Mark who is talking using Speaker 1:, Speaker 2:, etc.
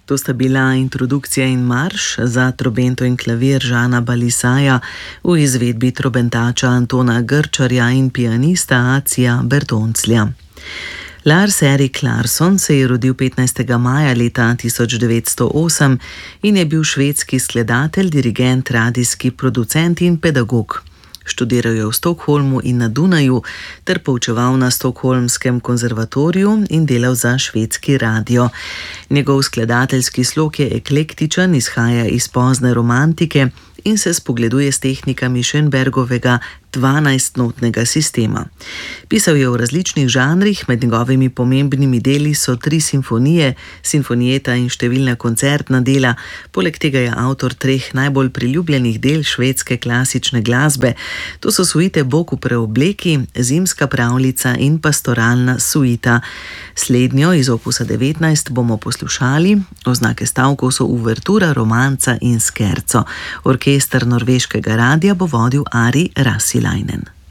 Speaker 1: To sta bila introdukcija in marš za trobento in klavir Žana Balisaja v izvedbi trobentača Antona Grčarja in pianista Acija Bertonclja. Lars Erik Larsson se je rodil 15. maja leta 1908 in je bil švedski skladatelj, dirigent, radijski producent in pedagog. Študiral je v Stockholmu in na Dunaju ter poučeval na Stockholmskem konzervatoriju in delal za švedski radio. Njegov skladateljski slog je eklektičen, izhaja iz pozne romantike in se spogleduje s tehnikami Schönbergovega 12-notnega sistema. Pisal je v različnih žanrih, med njegovimi pomembnimi deli so 3 simfonije, sinfonijeta in številna koncertna dela. Poleg tega je avtor 3 najbolj priljubljenih del švedske klasične glasbe. To so suite Bog v preobleki, Zimska pravljica in pastoralna suita. Slednjo iz opusa 19 bomo poslušali. Oznake stavkov so uvertura, romanca in skerco. Orkester norveškega radia bo vodil Ari Rassilainen.